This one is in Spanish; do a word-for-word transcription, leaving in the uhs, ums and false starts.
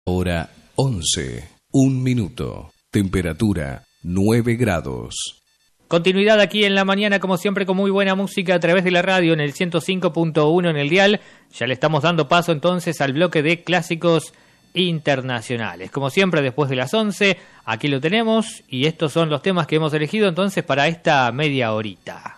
Hora once, un minuto. Temperatura nueve grados. Continuidad aquí en la mañana, como siempre, con muy buena música a través de la radio en el ciento cinco punto uno en el dial. Ya le estamos dando paso entonces al bloque de clásicos internacionales. Como siempre, después de las once, aquí lo tenemos y estos son los temas que hemos elegido entonces para esta media horita.